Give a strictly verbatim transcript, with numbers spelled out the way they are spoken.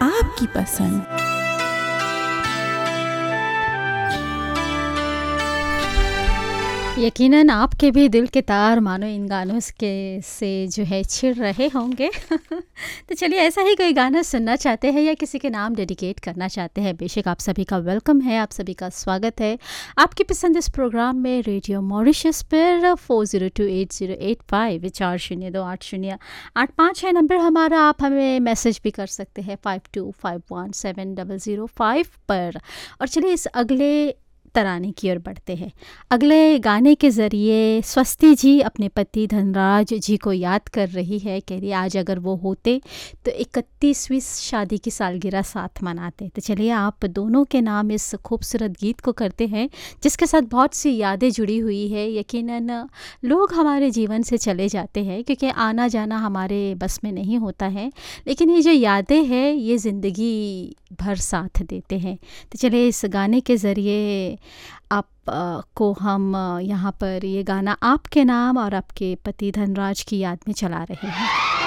आपकी पसंद। यकीनन आपके भी दिल के तार मानो इन गानों के से जो है छिड़ रहे होंगे। तो चलिए ऐसा ही कोई गाना सुनना चाहते हैं या किसी के नाम डेडिकेट करना चाहते हैं, बेशक आप सभी का वेलकम है, आप सभी का स्वागत है आपकी पसंद इस प्रोग्राम में रेडियो मॉरिशस पर। Four zero two eight zero eight five चार शून्य दो आठ शून्य आठ पाँच है नंबर हमारा। आप हमें मैसेज भी कर सकते हैं five to five one seven double zero five पर। और चलिए इस अगले तराने की ओर बढ़ते हैं। अगले गाने के ज़रिए स्वस्ति जी अपने पति धनराज जी को याद कर रही है, कह रही आज अगर वो होते तो इकतीसवीं शादी की सालगिरह साथ मनाते। तो चलिए आप दोनों के नाम इस खूबसूरत गीत को करते हैं जिसके साथ बहुत सी यादें जुड़ी हुई है। यकीनन लोग हमारे जीवन से चले जाते हैं क्योंकि आना जाना हमारे बस में नहीं होता है, लेकिन ये जो यादें हैं ये ज़िंदगी भर साथ देते हैं। तो चलिए इस गाने के ज़रिए आप आ, को हम आ, यहाँ पर ये गाना आपके नाम और आपके पति धनराज की याद में चला रहे हैं।